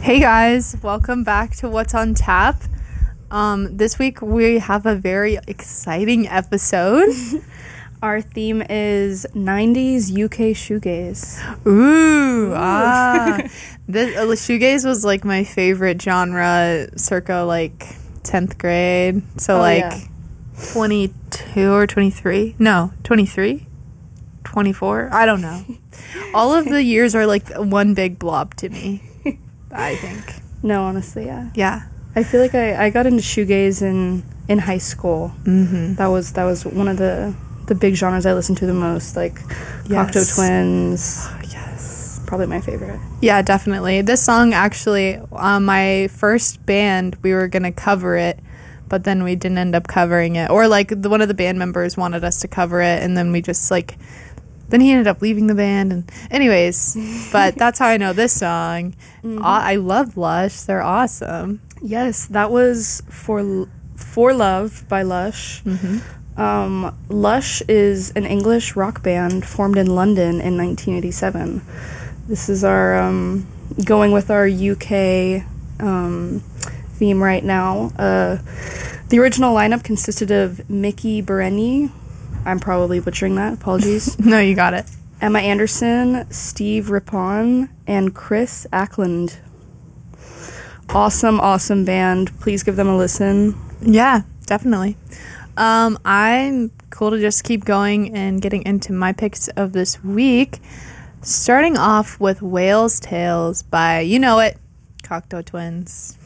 Hey guys, welcome back to What's on Tap. This week we have a very exciting episode. Our theme is 90s UK shoegaze. This shoegaze was like my favorite genre circa like 10th grade. So 22 or 23? No, 23? 24? I don't know. All of the years are like one big blob to me, I think. No, honestly, yeah. Yeah. I feel like I got into shoegaze in high school. Mm-hmm. That was one of the big genres I listened to the most, like Cocteau Twins. Oh, yes. Probably my favorite. Yeah, definitely. This song actually, my first band, we were going to cover it, but then we didn't end up covering it. Or like one of the band members wanted us to cover it, and then we just like, then he ended up leaving the band. And anyways, but that's how I know this song. Mm-hmm. I love Lush. They're awesome. Yes, that was For Love by Lush. Mm-hmm. Lush is an English rock band formed in London in 1987. This is our going with our UK theme right now. The original lineup consisted of Mickey Bereni. I'm probably butchering that. Apologies. No, you got it. Emma Anderson, Steve Rippon, and Chris Ackland. Awesome band. Please give them a listen. Yeah, definitely. I'm cool to just keep going and getting into my picks of this week. Starting off with Whale's Tales by, you know it, Cocteau Twins.